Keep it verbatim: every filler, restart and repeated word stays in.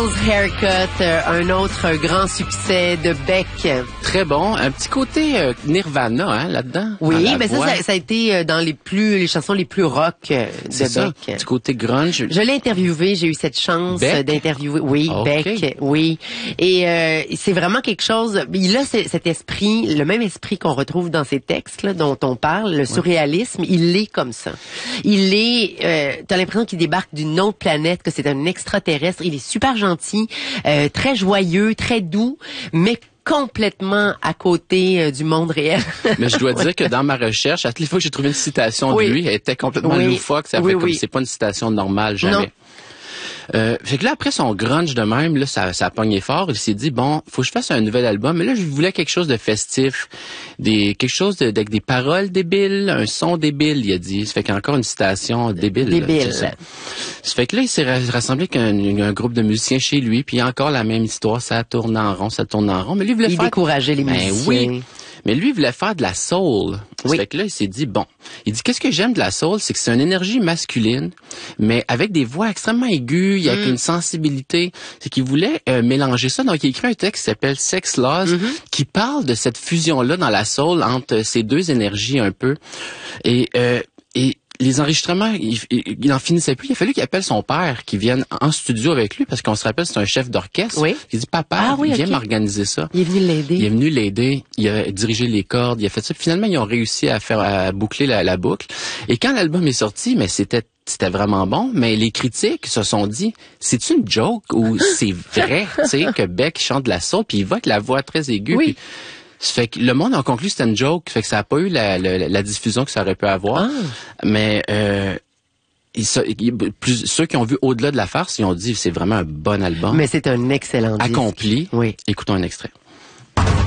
Devil's Haircut, euh, un autre grand succès de Beck. Très bon. Un petit côté euh, Nirvana, hein, là-dedans. Oui, mais ça, ça, ça a été euh, dans les plus, les chansons les plus rock euh, de C'est ça, Beck. du côté grunge. Je l'ai interviewé, j'ai eu cette chance Beck? d'interviewer. Oui, Okay. Beck, oui. Et euh, c'est vraiment quelque chose. Il a ce- cet esprit, le même esprit qu'on retrouve dans ces textes là, dont on parle, le surréalisme. Il est comme ça. Il est. Euh, t'as l'impression qu'il débarque d'une autre planète, que c'est un extraterrestre. Il est super gentil, euh, très joyeux, très doux, mais complètement à côté euh, du monde réel. Mais je dois dire que dans ma recherche, à toutes les fois que j'ai trouvé une citation Oui. de lui, elle était complètement Oui. loufoque. Ça fait Oui, comme oui. c'est pas une citation normale, jamais. Non. Euh, fait que là, après son grunge de même, là, ça, ça a pogné fort. Il s'est dit, bon, faut que je fasse un nouvel album. Mais là, je voulais quelque chose de festif. Des, quelque chose de, avec des paroles débiles, un son débile, il a dit. Ça fait qu'encore une citation débile. là, Débile. c'est ça. Ça fait que là, il s'est rassemblé avec un, un groupe de musiciens chez lui, puis encore la même histoire, ça tourne en rond, ça tourne en rond. Mais lui, il voulait Il faire... décourageait les Ben musiciens. oui. Mais lui, il voulait faire de la soul. Oui. Ça fait que là, il s'est dit, bon, il dit, qu'est-ce que j'aime de la soul? C'est que c'est une énergie masculine, mais avec des voix extrêmement aiguës, il y a Mm. une sensibilité. C'est qu'il voulait euh, mélanger ça. Donc, il a écrit un texte qui s'appelle Sex Laws, Mm-hmm. qui parle de cette fusion-là dans la soul entre ces deux énergies un peu. Et, euh, et les enregistrements, il, il, il en finissait plus. Il a fallu qu'il appelle son père, qui vienne en studio avec lui, parce qu'on se rappelle, c'est un chef d'orchestre. Oui. Il dit, papa, Ah oui, viens ok. m'organiser ça. Il est venu l'aider. Il est venu l'aider, il a dirigé les cordes, il a fait ça. Puis finalement, ils ont réussi à faire à boucler la, la boucle. Et quand l'album est sorti, mais c'était c'était vraiment bon, mais les critiques se sont dit, c'est une joke ou c'est vrai, tu sais, que Beck chante de la soul, puis il va avec la voix très aiguë. Oui. Puis, ça fait que le monde a conclu que c'était une joke, ça fait que ça a pas eu la, la, la diffusion que ça aurait pu avoir. Ah. Mais euh, ils, ça- ils- plus, ceux qui ont vu au-delà de la farce, ils ont dit c'est vraiment un bon album, Mais c'est un excellent disque. accompli. Oui. Écoutons un extrait.